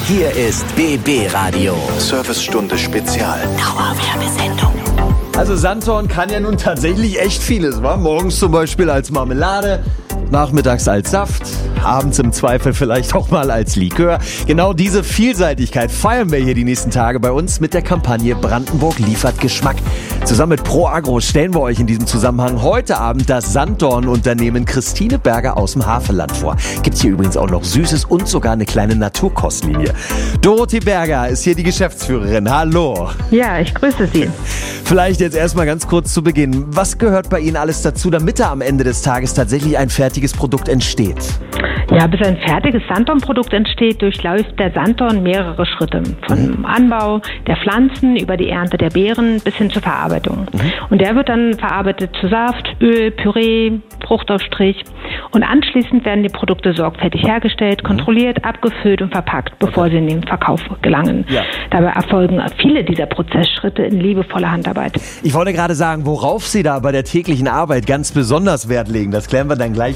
Hier ist BB Radio. Servicestunde Spezial. Dauerwerbesendung. Also Sanddorn kann ja nun tatsächlich echt vieles, wa? Morgens zum Beispiel als Marmelade, nachmittags als Saft, abends im Zweifel vielleicht auch mal als Likör. Genau diese Vielseitigkeit feiern wir hier die nächsten Tage bei uns mit der Kampagne Brandenburg liefert Geschmack. Zusammen mit Pro Agro stellen wir euch in diesem Zusammenhang heute Abend das Sanddorn-Unternehmen Christine Berger aus dem Havelland vor. Gibt's hier übrigens auch noch Süßes und sogar eine kleine Naturkostlinie. Dorothee Berger ist hier die Geschäftsführerin. Hallo. Ja, ich grüße Sie. Vielleicht jetzt erstmal ganz kurz zu Beginn. Was gehört bei Ihnen alles dazu, damit da am Ende des Tages tatsächlich ein fertiges Produkt entsteht? Ja, bis ein fertiges Sanddornprodukt entsteht, durchläuft der Sanddorn mehrere Schritte. Vom Anbau der Pflanzen über die Ernte der Beeren bis hin zur Verarbeitung. Und der wird dann verarbeitet zu Saft, Öl, Püree, Fruchtaufstrich. Und anschließend werden die Produkte sorgfältig hergestellt, kontrolliert, abgefüllt und verpackt, bevor sie in den Verkauf gelangen. Ja. Dabei erfolgen viele dieser Prozessschritte in liebevoller Handarbeit. Ich wollte gerade sagen, worauf Sie da bei der täglichen Arbeit ganz besonders Wert legen, das klären wir dann gleich